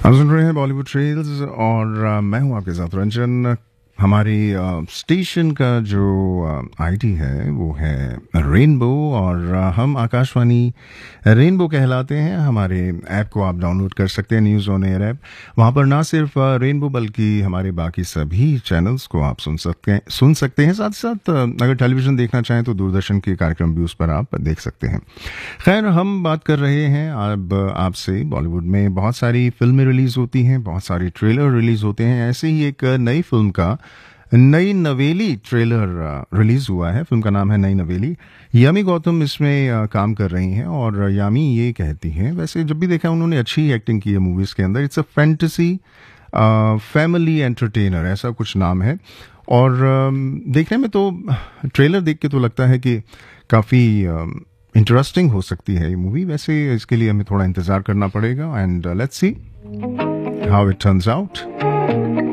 आप सुन रहे हैं बॉलीवुड ट्रेल्स और मैं हूं आपके साथ रंजन। हमारी स्टेशन का जो आईडी है वो है रेनबो और हम आकाशवाणी रेनबो कहलाते हैं। हमारे ऐप को आप डाउनलोड कर सकते हैं, न्यूज़ ऑन एयर ऐप। वहाँ पर ना सिर्फ रेनबो बल्कि हमारे बाकी सभी चैनल्स को आप सुन सकते हैं। साथ ही साथ अगर टेलीविज़न देखना चाहें तो दूरदर्शन के कार्यक्रम भी उस पर आप देख सकते हैं। खैर, हम बात कर रहे हैं अब आपसे बॉलीवुड में बहुत सारी फिल्में रिलीज होती हैं, बहुत सारे ट्रेलर रिलीज होते हैं। ऐसे ही एक नई फिल्म का नई नवेली ट्रेलर रिलीज हुआ है। फिल्म का नाम है नई नवेली। यामी गौतम इसमें काम कर रही हैं और यामी ये कहती हैं, वैसे जब भी देखा उन्होंने अच्छी एक्टिंग की है मूवीज के अंदर। It's a fantasy family entertainer, ऐसा कुछ नाम है। और देखने में तो ट्रेलर देख के तो लगता है कि काफ़ी इंटरेस्टिंग हो सकती है ये मूवी। वैसे इसके लिए हमें थोड़ा इंतज़ार करना पड़ेगा and let's see how it turns out.